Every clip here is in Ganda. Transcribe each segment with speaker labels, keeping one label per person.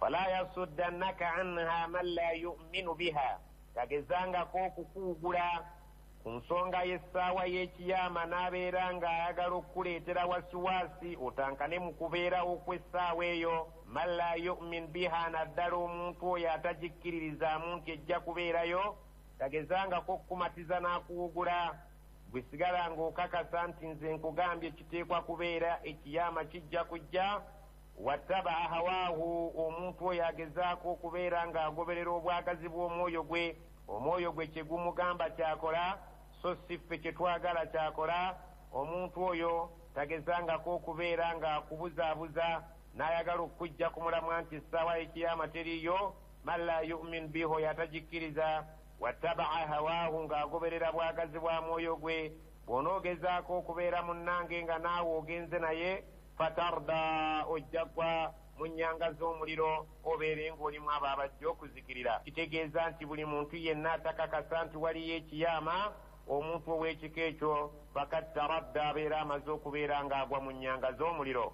Speaker 1: fala yasuddannaka anha man la yu'minu biha, tagezangako okukuugula ku nsonga y'essaawa y'ekiyama n'abeera ng'ayagala okukuleetera wasiwasi otankane mu kubeerawo kw'essaawa eyo. Man la yu'min biha, naddala omuntu oyo atagikkiririzaamu nti ejja kubeerayo, tagezangako okukumatiza n'akuwugula. Gwe sigala ng'okakasa nti nze nkugambye kiteekwa kubeera ekiyama kijja kujja. Wattaba hawaahu, omuntu oyo agezaako okubeera ng'agoberera obwagazi bw'omwoyo gwe. Omwoyo gwe kye gumugamba kyakola, so si ffe kye twagala kyakola. Omuntu oyo tagezangako okubeera ng'akubuzaabuza n'ayagala okujja ku mulamwa nti essaawa y'ekiyama teriyo. Man la yu'min bihi, oyo atagikkiriza. Wattabaa hawaahu, ng'agoberera bwagazi bwa mwoyo gwe. Bw'onoogezaako okubeera munnange nga naawe ogenze naye, fatarda, ojjagwa mu nnyanga z'omuliro, obeere ng'olimu abo abajja okuzikirira. Kitegeeza nti buli muntu yenna atakakasa nti waliyo ekiyama, omuntu ow'ekika ekyo fakat taradda, abeera amaze okubeera ng'agwa mu nnyanga z'omuliro.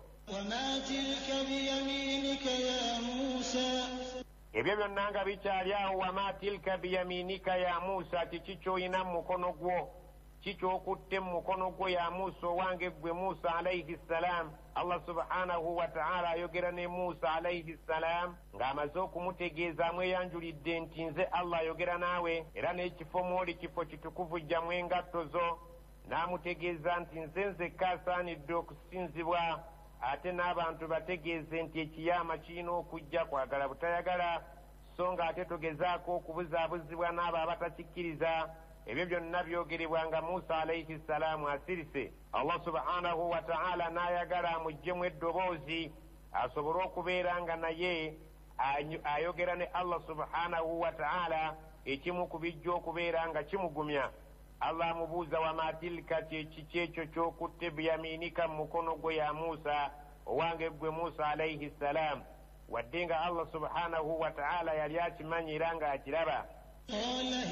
Speaker 1: Ebyo byonna nga bikyali awo. Wama tilka biyaminika ya Musa, kiki ky'olina mu mukono gwo, kikyokutte mu mukono gwo ya Musa owange gwe Musa alayhi salam. Allah subhanahu wa ta'ala ayogera ne Musa alayhi salam ng'amaze okumutegeeza amweyanjulidde nti nze Allah ayogera naawe, era n'ekifo mwoli kifo kitukuvu jjamu engatto zo. N'amutegeeza nti nze nzekka asaanidde okusinzibwa, ate n'abantu bategeeze nti ekiyama kirina okujja, kwagala butayagala, so nga ate togezaako okubuzaabuzibwa n'abo abatakikkiriza. Ebyo byonna byogerebwa nga Musa alayhi salaamu asirise. Allah subhanahu wa ta'ala n'ayagala amuggyemu eddoboozi asobole okubeera nga naye ayogera ne Allah subhanahu wa ta'ala, ekimu ku bijja okubeera nga kimugumya. Allah amubuuza, wama tilka, kiki ekyo ky'okutte biyaminika mu mukono gwe ya Musa owange gwe Musa alayhi salam, wadde nga Allah subhanahu wa ta'ala yali akimanyi era nga akiraba.